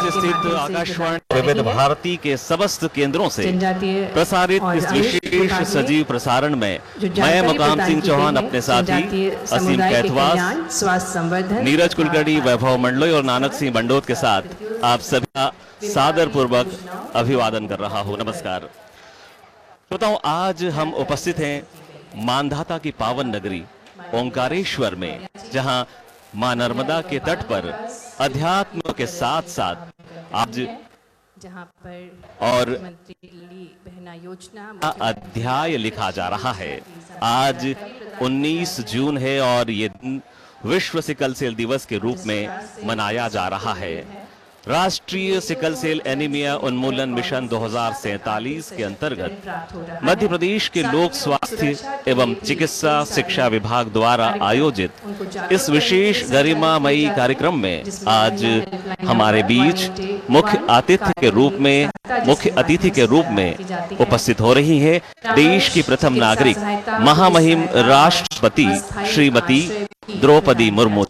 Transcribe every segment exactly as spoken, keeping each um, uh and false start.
स्थित आकाशवाणी विविध भारती के समस्त केंद्रों से प्रसारित इस विशेष सजीव प्रसारण में मैं मुकाम सिंह चौहान अपने साथी असीम कैथवास, नीरज कुलकर्णी, वैभव मंडलोई और नानक सिंह बंडोत के साथ आप सभी का सादर पूर्वक अभिवादन कर रहा हूं। नमस्कार श्रोताओं, आज हम उपस्थित हैं मानधाता की पावन नगरी ओंकारेश्वर में, जहां मां नर्मदा के तट पर अध्यात्म के साथ साथ आज जहां पर और बहना योजना अध्याय लिखा जा रहा है। आज उन्नीस जून है और ये दिन विश्व सिकल सेल दिवस के रूप में मनाया जा रहा है। राष्ट्रीय सिकल सेल एनीमिया उन्मूलन मिशन दो हज़ार सैंतालीस के अंतर्गत मध्य प्रदेश के लोक स्वास्थ्य एवं चिकित्सा शिक्षा विभाग द्वारा आयोजित इस विशेष गरिमामयी कार्यक्रम में आज हमारे बीच मुख्य अतिथि के रूप में मुख्य अतिथि के रूप में उपस्थित हो रही है देश की प्रथम नागरिक महामहिम राष्ट्रपति श्रीमती द्रौपदी मुर्मू।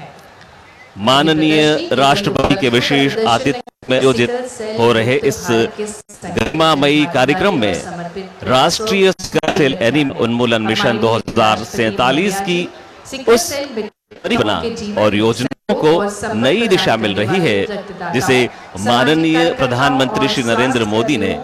माननीय राष्ट्रपति के विशेष आतिथ्य में आयोजित हो रहे इस गरिमामयी कार्यक्रम में राष्ट्रीय सिकल सेल एनीमिया उन्मूलन मिशन दो हज़ार सैंतालीस की उस परियोजना और योजनाओं को नई दिशा मिल रही है, जिसे माननीय प्रधानमंत्री श्री नरेंद्र मोदी ने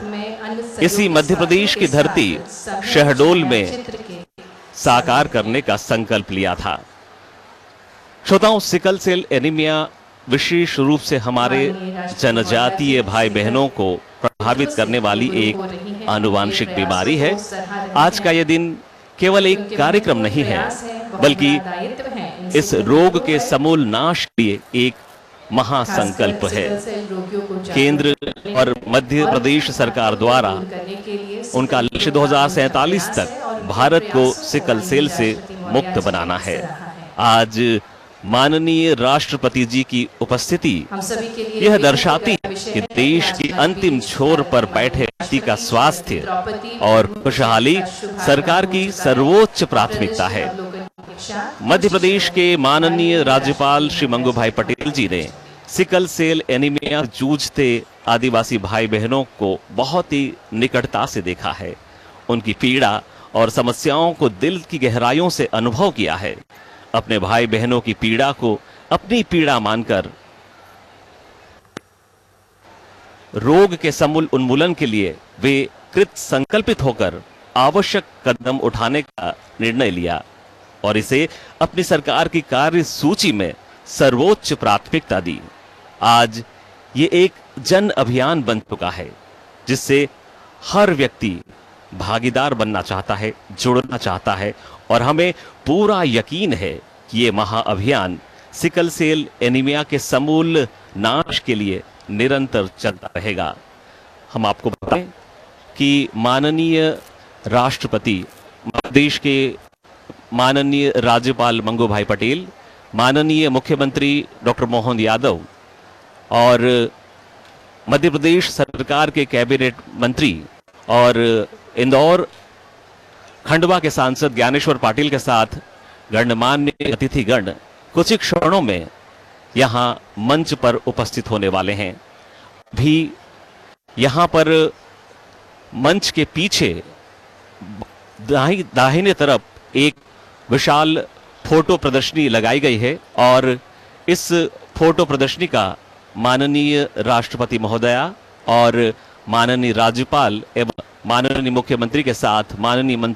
इसी मध्य प्रदेश की धरती शहडोल में साकार करने का संकल्प लिया था। श्रोताओं, सिकल सेल एनीमिया विशेष रूप से हमारे जनजातीय भाई बहनों को प्रभावित करने वाली एक आनुवांशिक बीमारी है। आज का यह दिन केवल एक कार्यक्रम नहीं है, बल्कि इस रोग के समूल नाश के लिए एक महासंकल्प है। केंद्र और मध्य प्रदेश सरकार द्वारा उनका लक्ष्य दो हज़ार सैंतालीस तक भारत को सिकल सेल से मुक्त बनाना है। आज माननीय राष्ट्रपति जी की उपस्थिति यह दर्शाती है कि देश की अंतिम छोर पर बैठे व्यक्ति का स्वास्थ्य और खुशहाली सरकार की सर्वोच्च प्राथमिकता है। मध्य प्रदेश के माननीय राज्यपाल श्री मंगू भाई पटेल जी ने सिकल सेल एनीमिया जूझते आदिवासी भाई बहनों को बहुत ही निकटता से देखा है। उनकी पीड़ा और समस्याओं को दिल की गहराइयों से अनुभव किया है। अपने भाई बहनों की पीड़ा को अपनी पीड़ा मानकर रोग के समूल उन्मूलन के लिए वे कृत संकल्पित होकर आवश्यक कदम उठाने का निर्णय लिया और इसे अपनी सरकार की कार्य सूची में सर्वोच्च प्राथमिकता दी। आज ये एक जन अभियान बन चुका है, जिससे हर व्यक्ति भागीदार बनना चाहता है, जुड़ना चाहता है और हमें पूरा यकीन है कि ये महाअभियान सिकल सेल एनीमिया के समूल नाश के लिए निरंतर चलता रहेगा। हम आपको बताएं कि माननीय राष्ट्रपति देश के माननीय राज्यपाल मंगू भाई पटेल, माननीय मुख्यमंत्री डॉक्टर मोहन यादव और मध्य प्रदेश सरकार के कैबिनेट मंत्री और इंदौर खंडवा के सांसद ज्ञानेश्वर पाटिल के साथ गणमान्य अतिथिगण कुछ ही क्षणों में यहां मंच पर उपस्थित होने वाले हैं। भी यहां पर मंच के पीछे दाहि, दाहिने तरफ एक विशाल फोटो प्रदर्शनी लगाई गई है और इस फोटो प्रदर्शनी का माननीय राष्ट्रपति महोदया और माननीय राज्यपाल एवं माननीय मुख्यमंत्री के साथ माननीय